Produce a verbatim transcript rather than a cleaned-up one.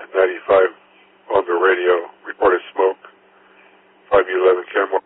ninety-five on the radio reported smoke. five eleven Kenmore